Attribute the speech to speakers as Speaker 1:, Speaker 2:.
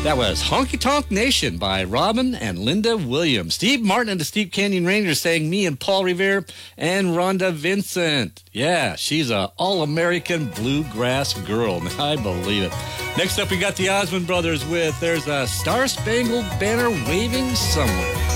Speaker 1: That was Honky Tonk Nation by Robin and Linda Williams. Steve Martin and the Steep Canyon Rangers sang Me and Paul Revere and Rhonda Vincent. Yeah, she's a all-American bluegrass girl. I believe it. Next up, we got the Osmond Brothers with There's a Star-Spangled Banner Waving Somewhere.